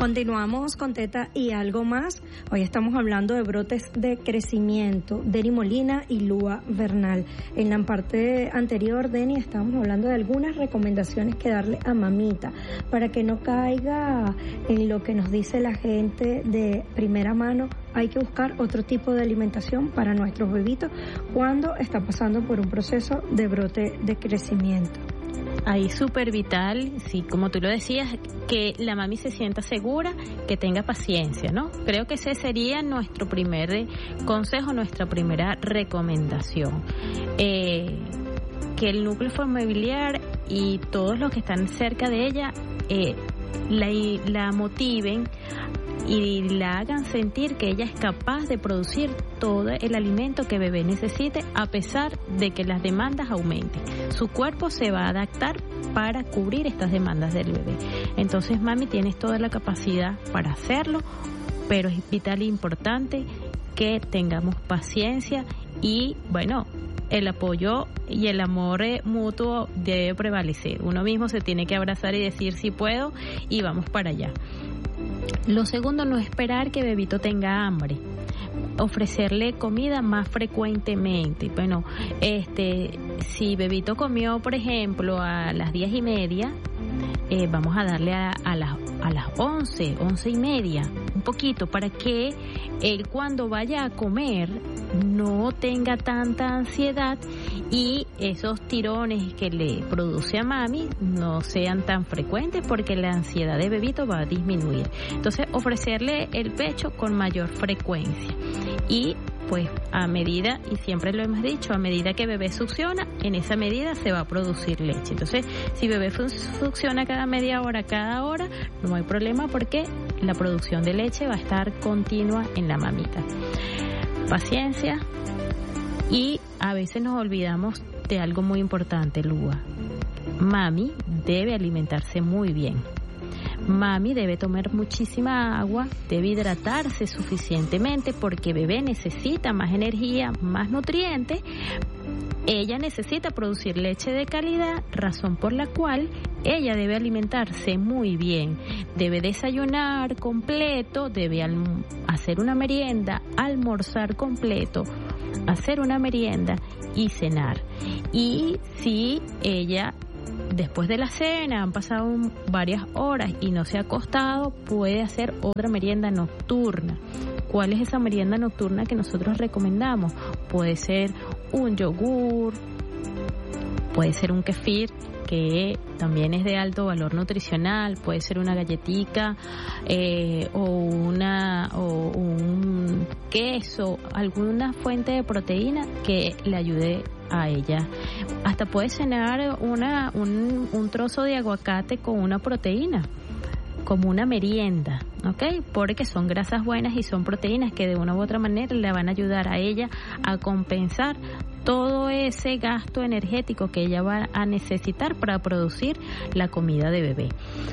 Continuamos con Teta y algo más. Hoy estamos hablando de brotes de crecimiento, Denny Molina y Lua Bernal. En la parte anterior, Denny, estábamos hablando de algunas recomendaciones que darle a mamita para que no caiga en lo que nos dice la gente de primera mano. Hay que buscar otro tipo de alimentación para nuestros bebitos cuando está pasando por un proceso de brote de crecimiento. Ahí súper vital, sí, como tú lo decías, que la mami se sienta segura, que tenga paciencia, ¿no? Creo que ese sería nuestro primer consejo, nuestra primera recomendación. Que el núcleo familiar y todos los que están cerca de ella la motiven y la hagan sentir que ella es capaz de producir todo el alimento que bebé necesite, a pesar de que las demandas aumenten. Su cuerpo se va a adaptar para cubrir estas demandas del bebé. Entonces, mami, tienes toda la capacidad para hacerlo, pero es vital e importante que tengamos paciencia y, bueno, el apoyo y el amor mutuo debe prevalecer. Uno mismo se tiene que abrazar y decir sí puedo y vamos para allá. Lo segundo, no esperar que bebito tenga hambre. Ofrecerle comida más frecuentemente. Bueno, si bebito comió, por ejemplo, a las 10:30, vamos a darle a las 11:30, un poquito, para que él cuando vaya a comer no tenga tanta ansiedad y esos tirones que le produce a mami no sean tan frecuentes, porque la ansiedad de bebito va a disminuir. Entonces, ofrecerle el pecho con mayor frecuencia y pues a medida, y siempre lo hemos dicho, a medida que bebé succiona, en esa medida se va a producir leche. Entonces, si bebé succiona cada media hora, cada hora, no hay problema porque la producción de leche va a estar continua en la mamita. Paciencia, y a veces nos olvidamos de algo muy importante, Lua. Mami debe alimentarse muy bien. Mami debe tomar muchísima agua, debe hidratarse suficientemente porque bebé necesita más energía, más nutrientes. Ella necesita producir leche de calidad, razón por la cual ella debe alimentarse muy bien. Debe desayunar completo, debe hacer una merienda, almorzar completo, hacer una merienda y cenar. Y si ella, después de la cena, han pasado varias horas y no se ha acostado, puede hacer otra merienda nocturna. ¿Cuál es esa merienda nocturna que nosotros recomendamos? Puede ser un yogur, puede ser un kefir, que también es de alto valor nutricional, puede ser una galletica o un queso, alguna fuente de proteína que le ayude a ella. Hasta puede cenar un trozo de aguacate con una proteína, como una merienda, ¿ok? Porque son grasas buenas y son proteínas que de una u otra manera le van a ayudar a ella a compensar todo ese gasto energético que ella va a necesitar para producir la comida de bebé.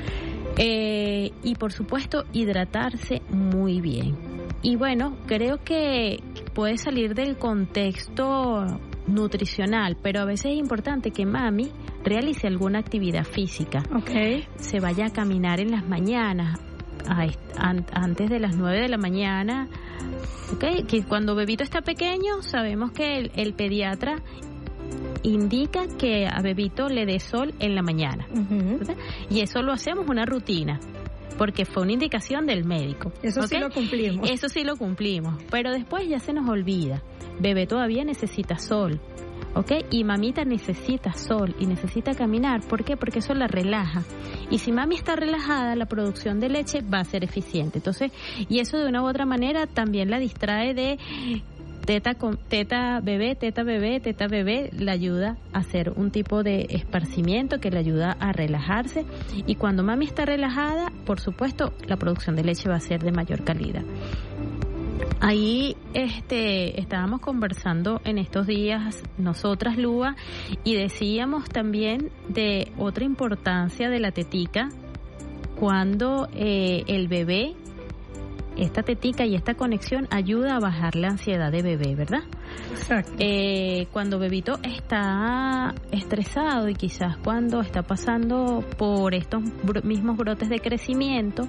Y por supuesto, hidratarse muy bien. Y bueno, creo que puede salir del contexto nutricional, pero a veces es importante que mami realice alguna actividad física. Okay. Se vaya a caminar en las mañanas, antes de las 9 de la mañana. Okay. Que cuando bebito está pequeño, sabemos que el pediatra indica que a bebito le dé sol en la mañana. Uh-huh. Y eso lo hacemos una rutina, porque fue una indicación del médico. Eso ¿okay? Sí lo cumplimos. Eso sí lo cumplimos, pero después ya se nos olvida. Bebé todavía necesita sol, ¿ok? Y mamita necesita sol y necesita caminar. ¿Por qué? Porque eso la relaja. Y si mami está relajada, la producción de leche va a ser eficiente. Entonces, y eso de una u otra manera también la distrae de teta bebé, le ayuda a hacer un tipo de esparcimiento que le ayuda a relajarse. Y cuando mami está relajada, por supuesto, la producción de leche va a ser de mayor calidad. Ahí estábamos conversando en estos días nosotras, Lua, y decíamos también de otra importancia de la tetica cuando el bebé esta tetica y esta conexión ayuda a bajar la ansiedad de bebé, ¿verdad? Exacto. Cuando bebito está estresado y quizás cuando está pasando por estos mismos brotes de crecimiento,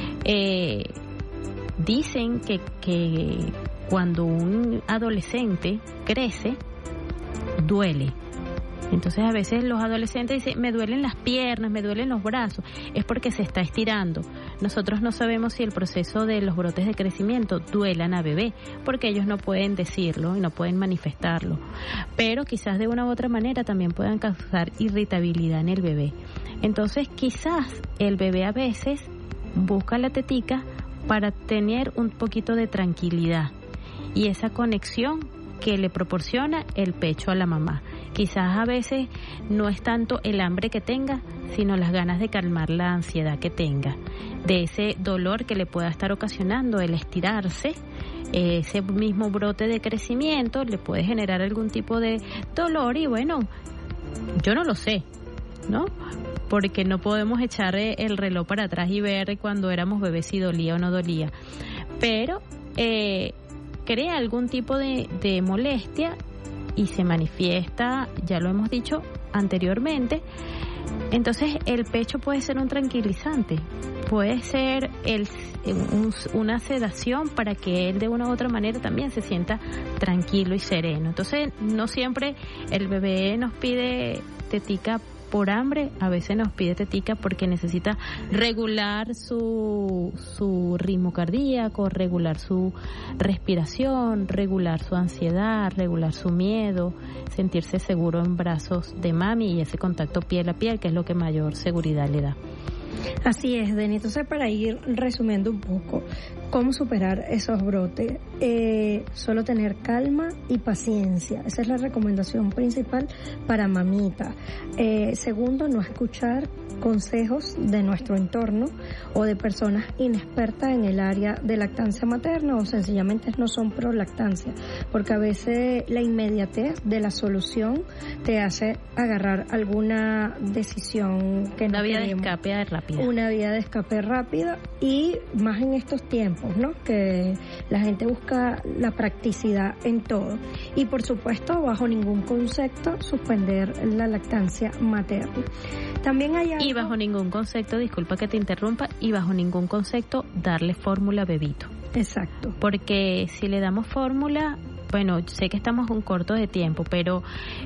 dicen que cuando un adolescente crece, duele. Entonces a veces los adolescentes dicen, me duelen las piernas, me duelen los brazos, es porque se está estirando. Nosotros no sabemos si el proceso de los brotes de crecimiento duelan a bebé, porque ellos no pueden decirlo y no pueden manifestarlo, pero quizás de una u otra manera también puedan causar irritabilidad en el bebé. Entonces quizás el bebé a veces busca la tetica para tener un poquito de tranquilidad y esa conexión que le proporciona el pecho a la mamá. Quizás a veces no es tanto el hambre que tenga, sino las ganas de calmar la ansiedad que tenga, de ese dolor que le pueda estar ocasionando el estirarse. Ese mismo brote de crecimiento le puede generar algún tipo de dolor y bueno, yo no lo sé, ¿no? Porque no podemos echar el reloj para atrás y ver cuando éramos bebés si dolía o no dolía, pero crea algún tipo de molestia y se manifiesta, ya lo hemos dicho anteriormente. Entonces el pecho puede ser un tranquilizante, puede ser una sedación para que él de una u otra manera también se sienta tranquilo y sereno. Entonces no siempre el bebé nos pide tetica por hambre, a veces nos pide tetica porque necesita regular su ritmo cardíaco, regular su respiración, regular su ansiedad, regular su miedo, sentirse seguro en brazos de mami y ese contacto piel a piel que es lo que mayor seguridad le da. Así es, Deni. Entonces, para ir resumiendo un poco, ¿cómo superar esos brotes? Solo tener calma y paciencia. Esa es la recomendación principal para mamita. Segundo, no escuchar consejos de nuestro entorno o de personas inexpertas en el área de lactancia materna o sencillamente no son pro lactancia, porque a veces la inmediatez de la solución te hace agarrar alguna decisión que no queremos. Una vía de escape rápida y más en estos tiempos, ¿no? Que la gente busca la practicidad en todo y por supuesto bajo ningún concepto suspender la lactancia materna. También hay algo... Y bajo ningún concepto, disculpa que te interrumpa, y bajo ningún concepto darle fórmula a bebito. Exacto. Porque si le damos fórmula, bueno, sé que estamos un corto de tiempo, pero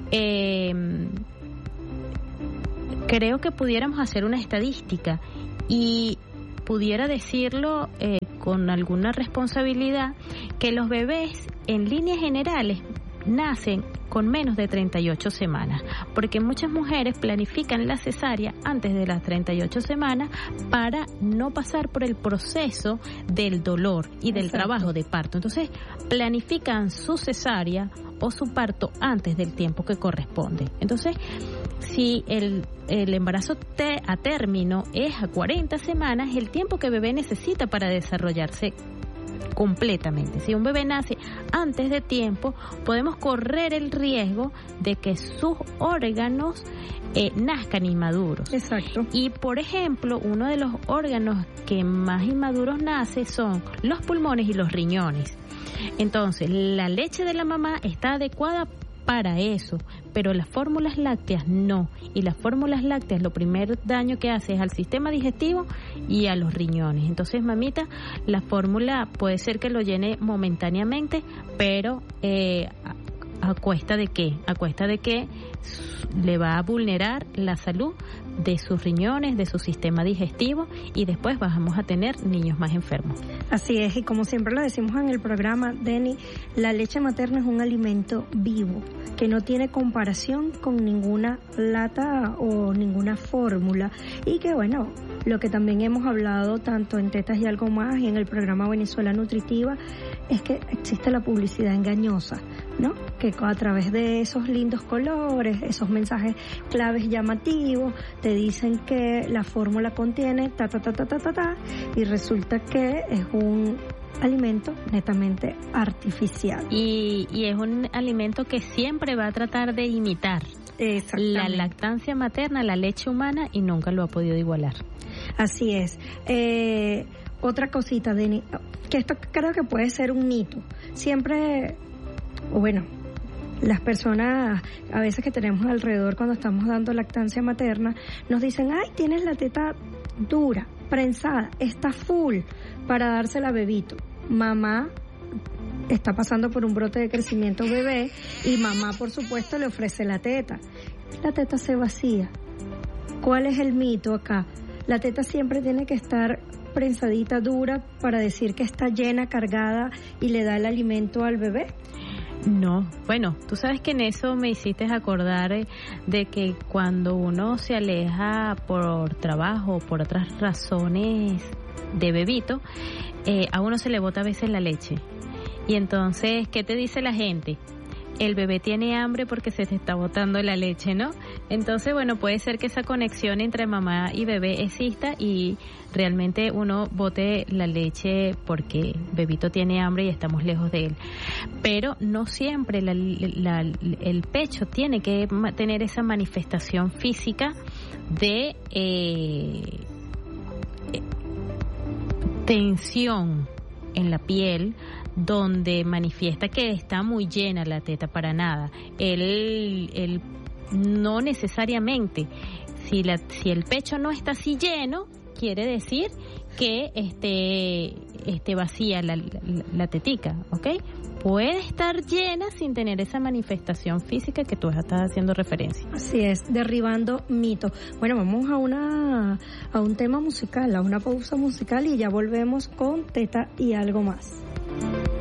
creo que pudiéramos hacer una estadística y pudiera decirlo con alguna responsabilidad que los bebés en líneas generales nacen con menos de 38 semanas, porque muchas mujeres planifican la cesárea antes de las 38 semanas para no pasar por el proceso del dolor y del trabajo de parto. Entonces, planifican su cesárea o su parto antes del tiempo que corresponde. Entonces, si el embarazo a término es a 40 semanas, el tiempo que el bebé necesita para desarrollarse completamente. Si un bebé nace antes de tiempo, podemos correr el riesgo de que sus órganos nazcan inmaduros. Exacto. Y por ejemplo, uno de los órganos que más inmaduros nace son los pulmones y los riñones. Entonces, la leche de la mamá está adecuada para eso, pero las fórmulas lácteas no, y las fórmulas lácteas lo primer daño que hace es al sistema digestivo y a los riñones. Entonces, mamita, la fórmula puede ser que lo llene momentáneamente, pero ¿a cuesta de qué? A cuesta de que le va a vulnerar la salud de sus riñones, de su sistema digestivo, y después vamos a tener niños más enfermos. Así es, y como siempre lo decimos en el programa, Deni, la leche materna es un alimento vivo que no tiene comparación con ninguna lata o ninguna fórmula, y que bueno, lo que también hemos hablado tanto en Tetas y Algo Más y en el programa Venezuela Nutritiva es que existe la publicidad engañosa, ¿no? Que a través de esos lindos colores, esos mensajes claves llamativos, te dicen que la fórmula contiene y resulta que es un alimento netamente artificial. Y es un alimento que siempre va a tratar de imitar la lactancia materna, la leche humana, y nunca lo ha podido igualar. Así es. Otra cosita, Deni, que esto creo que puede ser un mito. Siempre, bueno, las personas a veces que tenemos alrededor cuando estamos dando lactancia materna, nos dicen, ay, tienes la teta dura, prensada, está full para dársela a bebito. Mamá está pasando por un brote de crecimiento bebé y mamá, por supuesto, le ofrece la teta. La teta se vacía. ¿Cuál es el mito acá? La teta siempre tiene que estar prensadita, dura, para decir que está llena, cargada y le da el alimento al bebé. No, bueno, tú sabes que en eso me hiciste acordar de que cuando uno se aleja por trabajo o por otras razones de bebito, a uno se le bota a veces la leche. Y entonces, ¿qué te dice la gente? El bebé tiene hambre porque se te está botando la leche, ¿no? Entonces, bueno, puede ser que esa conexión entre mamá y bebé exista y realmente uno bote la leche porque bebito tiene hambre y estamos lejos de él. Pero no siempre el pecho tiene que tener esa manifestación física de tensión en la piel, donde manifiesta que está muy llena la teta, para nada. Él no necesariamente, si el pecho no está así lleno, quiere decir que esté vacía la tetica, ¿ok? Puede estar llena sin tener esa manifestación física que tú estás haciendo referencia. Así es, derribando mitos. Bueno, vamos a un tema musical, a una pausa musical y ya volvemos con Teta y algo más.